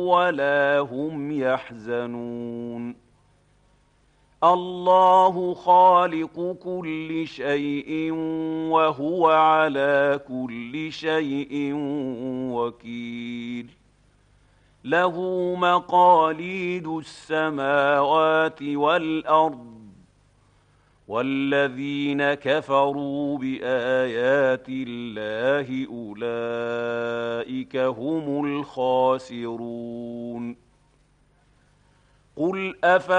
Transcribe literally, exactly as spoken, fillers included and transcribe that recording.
ولا هم يحزنون. الله خالق كل شيء وهو على كل شيء وكيل. له مقاليد السماوات والأرض، والذين كفروا بآيات الله أولئك هم الخاسرون. قل أف